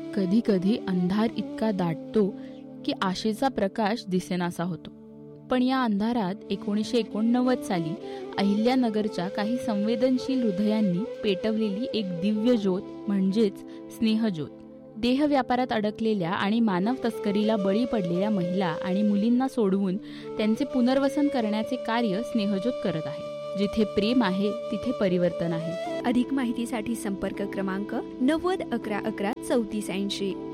कधी कधी अंधार इतका दाटतो की आशेचा प्रकाश दिसेनासा होतो. पण या अंधारात 1989 साली अहिल्यानगरच्या काही संवेदनशील हृदयांनी पेटवलेली एक दिव्य ज्योत म्हणजेच स्नेहज्योत. देह व्यापारात अडकलेल्या आणि मानव तस्करीला बळी पडलेल्या महिला आणि मुलींना सोडवून त्यांचे पुनर्वसन करण्याचे कार्य स्नेहज्योत करत आहे. जिथे प्रेम आहे तिथे परिवर्तन आहे. अधिक माहितीसाठी संपर्क क्रमांक 90 11 11 3480.